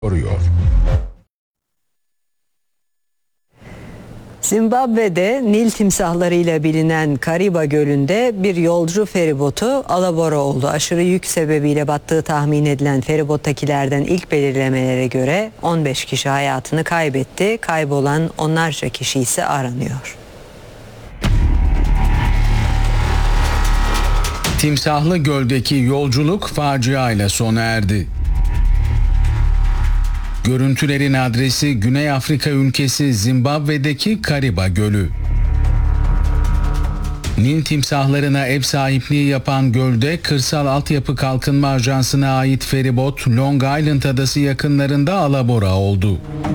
koruyor. Zimbabwe'de Nil timsahlarıyla bilinen Kariba Gölü'nde bir yolcu feribotu alabora oldu. Aşırı yük sebebiyle battığı tahmin edilen feribottakilerden ilk belirlemelere göre 15 kişi hayatını kaybetti. Kaybolan onlarca kişi ise aranıyor. Timsahlı Göl'deki yolculuk faciayla sona erdi. Görüntülerin adresi Güney Afrika ülkesi Zimbabwe'deki Kariba Gölü. Nil timsahlarına ev sahipliği yapan gölde Kırsal Altyapı Kalkınma Ajansı'na ait feribot Long Island adası yakınlarında alabora oldu.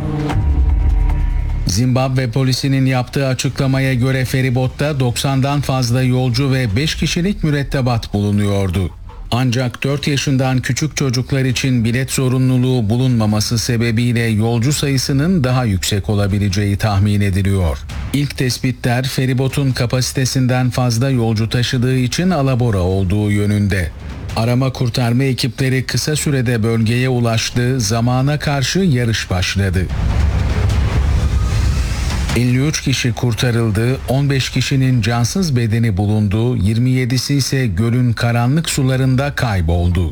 Zimbabwe polisinin yaptığı açıklamaya göre feribotta 90'dan fazla yolcu ve 5 kişilik mürettebat bulunuyordu. Ancak 4 yaşından küçük çocuklar için bilet zorunluluğu bulunmaması sebebiyle yolcu sayısının daha yüksek olabileceği tahmin ediliyor. İlk tespitler feribotun kapasitesinden fazla yolcu taşıdığı için alabora olduğu yönünde. Arama kurtarma ekipleri kısa sürede bölgeye ulaştı, zamana karşı yarış başladı. 53 kişi kurtarıldı, 15 kişinin cansız bedeni bulundu, 27'si ise gölün karanlık sularında kayboldu.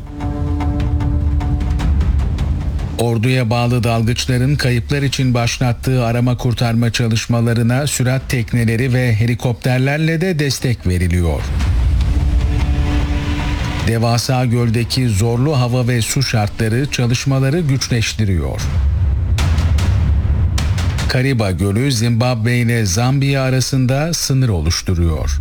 Orduya bağlı dalgıçların kayıplar için başlattığı arama kurtarma çalışmalarına sürat tekneleri ve helikopterlerle de destek veriliyor. Devasa göldeki zorlu hava ve su şartları çalışmaları güçleştiriyor. Kariba Gölü Zimbabwe ile Zambiya arasında sınır oluşturuyor.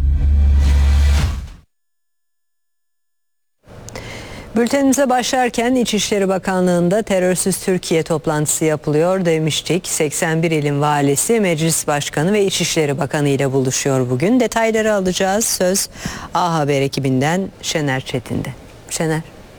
Bültenimize başlarken İçişleri Bakanlığı'nda terörsüz Türkiye toplantısı yapılıyor demiştik. 81 ilin valisi, meclis başkanı ve İçişleri Bakanı ile buluşuyor bugün. Detayları alacağız. Söz A Haber ekibinden Şener Çetin'de. Şener.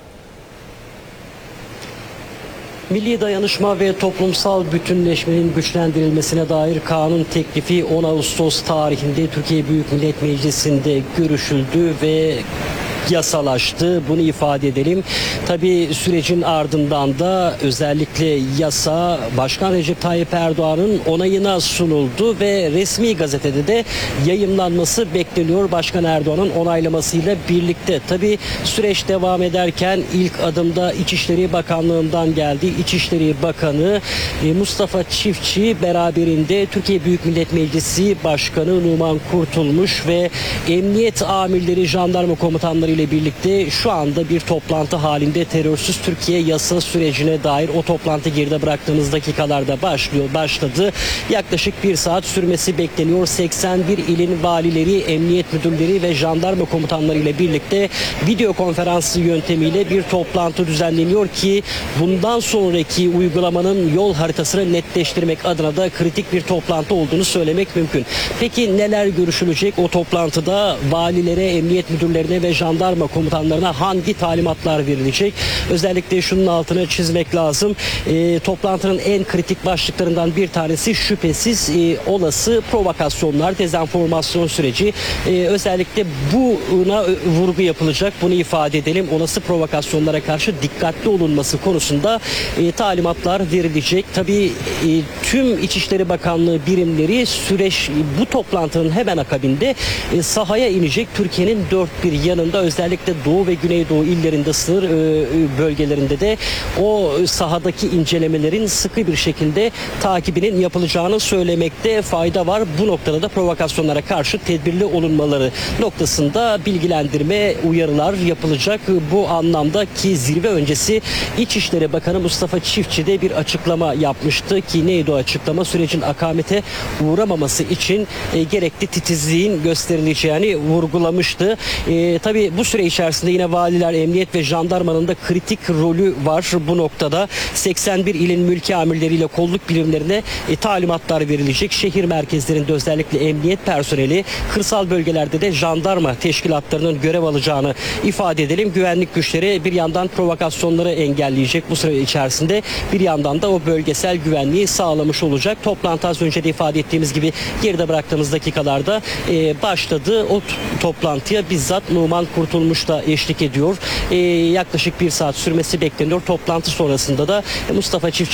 Milli dayanışma ve toplumsal bütünleşmenin güçlendirilmesine dair kanun teklifi 10 Ağustos tarihinde Türkiye Büyük Millet Meclisi'nde görüşüldü ve yasalaştı. Bunu ifade edelim. Tabii sürecin ardından da özellikle yasa Başkan Recep Tayyip Erdoğan'ın onayına sunuldu ve resmi gazetede de yayımlanması bekleniyor. Başkan Erdoğan'ın onaylamasıyla birlikte. Tabii süreç devam ederken ilk adımda İçişleri Bakanlığı'ndan geldi. İçişleri Bakanı Mustafa Çiftçi beraberinde Türkiye Büyük Millet Meclisi Başkanı Numan Kurtulmuş ve emniyet amirleri, jandarma komutanları ile birlikte şu anda bir toplantı halinde terörsüz Türkiye yasa sürecine dair. O toplantı geride bıraktığımız dakikalarda başladı. Yaklaşık 1 saat sürmesi bekleniyor. 81 ilin valileri, emniyet müdürleri ve jandarma komutanları ile birlikte video konferansı yöntemiyle bir toplantı düzenleniyor ki bundan sonraki uygulamanın yol haritasını netleştirmek adına da kritik bir toplantı olduğunu söylemek mümkün. Peki neler görüşülecek o toplantıda? Valilere, emniyet müdürlerine ve jandarma komutanlarına hangi talimatlar verilecek? Özellikle şunun altını çizmek lazım. Toplantının en kritik başlıklarından bir tanesi şüphesiz olası provokasyonlar, dezenformasyon süreci. Özellikle buna vurgu yapılacak. Bunu ifade edelim. Olası provokasyonlara karşı dikkatli olunması konusunda talimatlar verilecek. Tabii tüm İçişleri Bakanlığı birimleri süreç bu toplantının hemen akabinde sahaya inecek. Türkiye'nin dört bir yanında özellikle Doğu ve Güneydoğu illerinde, sınır bölgelerinde de o sahadaki incelemelerin sıkı bir şekilde takibinin yapılacağını söylemekte fayda var. Bu noktada da provokasyonlara karşı tedbirli olunmaları noktasında bilgilendirme, uyarılar yapılacak. Bu anlamda ki zirve öncesi İçişleri Bakanı Mustafa Çiftçi de bir açıklama yapmıştı ki neydi o açıklama? Sürecin akamete uğramaması için gerekli titizliğin gösterileceğini vurgulamıştı. Tabii bu süre içerisinde yine valiler, emniyet ve jandarmanın da kritik rolü var bu noktada. 81 ilin mülki amirleriyle kolluk birimlerine talimatlar verilecek. Şehir merkezlerinde özellikle emniyet personeli, kırsal bölgelerde de jandarma teşkilatlarının görev alacağını ifade edelim. Güvenlik güçleri bir yandan provokasyonları engelleyecek bu süre içerisinde, bir yandan da o bölgesel güvenliği sağlamayı tamamlamış olacak. Toplantı az önce de ifade ettiğimiz gibi geride bıraktığımız dakikalarda başladı. O toplantıya bizzat Numan Kurtulmuş da eşlik ediyor. Yaklaşık bir saat sürmesi bekleniyor. Toplantı sonrasında da Mustafa Çiftçi